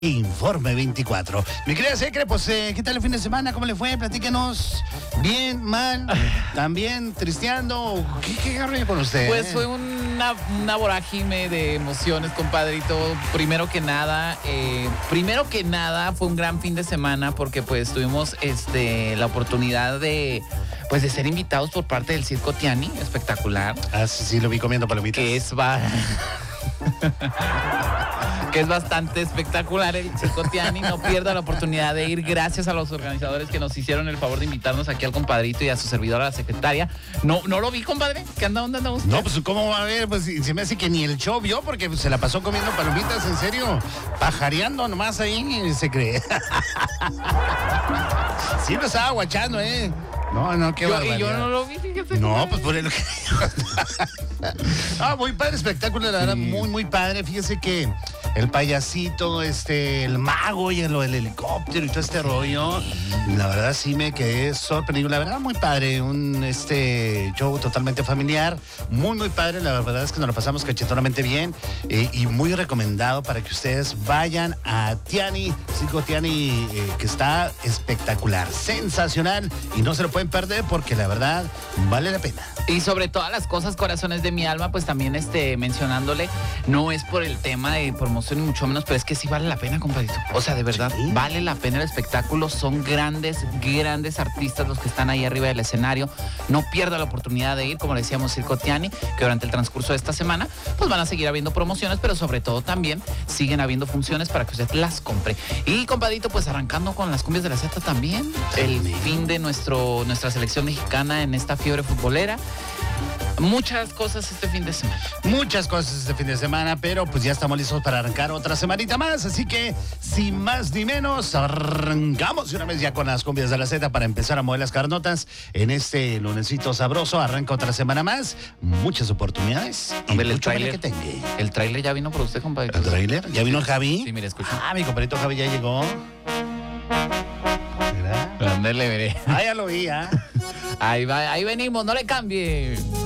Informe 24. Mi querida Secre, pues, ¿qué tal el fin de semana? ¿Cómo le fue? Platíquenos. ¿Bien? ¿Mal? ¿También? ¿Tristeando? ¿Qué agarré con usted? Pues fue una vorágine de emociones, compadrito. Primero que nada, fue un gran fin de semana porque pues tuvimos la oportunidad de ser invitados por parte del Circo Tiani, espectacular. Ah, sí, lo vi comiendo palomitas. Que es bastante espectacular el Circo Tiani. No pierda la oportunidad de ir. Gracias a los organizadores que nos hicieron el favor de invitarnos aquí al compadrito y a su servidora, la secretaria. No lo vi, compadre. ¿Dónde anda usted? No, pues ¿cómo va a ver? Pues se me hace que ni el show vio porque se la pasó comiendo palomitas, en serio. Pajareando nomás ahí, se cree. Sí lo estaba guachando, ¿eh? No, qué barbaridad. Yo no lo vi, fíjese. No, pues por el que... muy padre espectáculo, la verdad, muy, muy padre. Fíjese que el payasito, el mago y lo del helicóptero y todo este rollo, la verdad sí me quedé sorprendido. La verdad, muy padre, un show totalmente familiar, muy, muy padre. La verdad es que nos lo pasamos cachetonamente bien y muy recomendado para que ustedes vayan a Tiani, Circo Tiani, que está espectacular, sensacional y no se lo pueden perder porque la verdad vale la pena. Y sobre todas las cosas, corazones de mi alma, pues también mencionándole, no es por el tema de promoción ni mucho menos, pero es que sí vale la pena, compadrito. O sea, de verdad, sí, vale la pena el espectáculo. Son grandes artistas los que están ahí arriba del escenario. No pierda la oportunidad de ir, como le decíamos, Circo Tiani, que durante el transcurso de esta semana, pues van a seguir habiendo promociones, pero sobre todo también siguen habiendo funciones para que usted las compre. Y, compadrito, pues arrancando con las cumbias de la Z también, el fin de nuestra selección mexicana en esta fiebre futbolera. Muchas cosas este fin de semana. Muchas cosas este fin de semana, pero pues ya estamos listos para arrancar otra semanita más. Así que, sin más ni menos, arrancamos de una vez ya con las cumbias de la Z para empezar a mover las carnotas en este lunesito sabroso. Arranca otra semana más, muchas oportunidades. Hombre, y el mucho tráiler que tenga. El tráiler ya vino por usted, compadre. ¿El tráiler? ¿Ya vino el Javi? Sí, mire, escucha. Ah, mi compadrito Javi ya llegó. ¿Verdad? Ándale, veré. Ah, ya lo vi, ¿ah? Ahí venimos, no le cambie.